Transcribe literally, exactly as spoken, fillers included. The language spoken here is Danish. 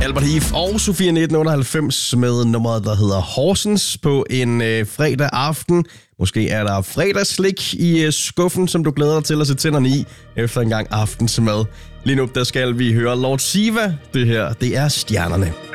Albert Heath og Sofia nitten otteoghalvfems med nummeret, der hedder Horsens på en øh, fredag aften. Måske er der fredagsslik i øh, skuffen, som du glæder dig til at sætte tænderne i efter en gang aftensmad. Lige nu, der skal vi høre Lord Siva. Det her, det er Stjernerne.